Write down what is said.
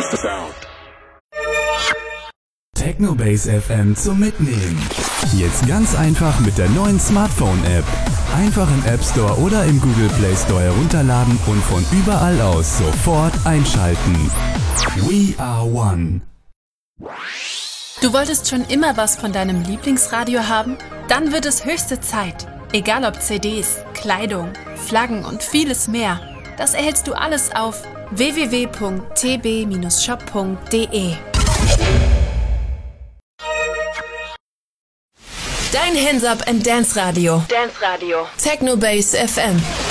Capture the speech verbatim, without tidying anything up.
Technobase F M zum Mitnehmen. Jetzt ganz einfach mit der neuen Smartphone-App. Einfach im App Store oder im Google Play Store herunterladen und von überall aus sofort einschalten. We are one. Du wolltest schon immer was von deinem Lieblingsradio haben? Dann wird es höchste Zeit. Egal ob C Ds, Kleidung, Flaggen und vieles mehr. Das erhältst du alles auf w w w punkt t b Bindestrich shop punkt d e. Dein Hands Up and Dance Radio. Dance Radio. Technobase F M.